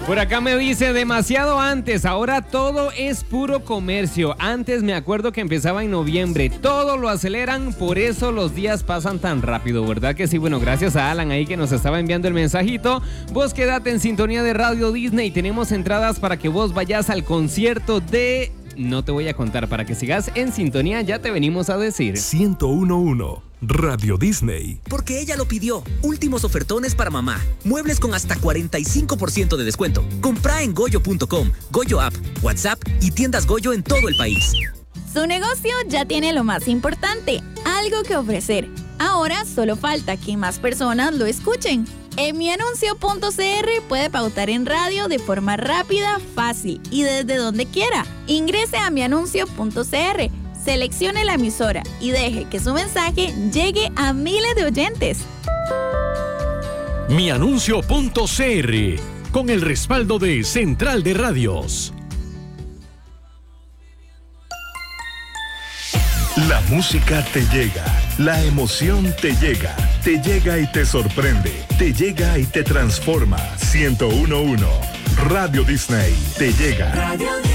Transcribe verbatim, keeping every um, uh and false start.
Por acá me dice, demasiado antes, ahora todo es puro comercio. Antes me acuerdo que empezaba en noviembre, todo lo aceleran, por eso los días pasan tan rápido, ¿verdad que sí? Bueno, gracias a Alan ahí que nos estaba enviando el mensajito. Vos quédate en sintonía de Radio Disney, tenemos entradas para que vos vayas al concierto de... No te voy a contar, para que sigas en sintonía, ya te venimos a decir. ciento uno punto uno Radio Disney. Porque ella lo pidió. Últimos ofertones para mamá. Muebles con hasta cuarenta y cinco por ciento de descuento. Compra en goyo punto com, Goyo App, WhatsApp y tiendas Goyo en todo el país. Su negocio ya tiene lo más importante, algo que ofrecer. Ahora solo falta que más personas lo escuchen. En mianuncio punto c r puede pautar en radio de forma rápida, fácil y desde donde quiera. Ingrese a mianuncio punto c r, seleccione la emisora y deje que su mensaje llegue a miles de oyentes. mianuncio punto c r, con el respaldo de Central de Radios. La música te llega, la emoción te llega, te llega y te sorprende, te llega y te transforma. ciento uno punto uno Radio Disney te llega.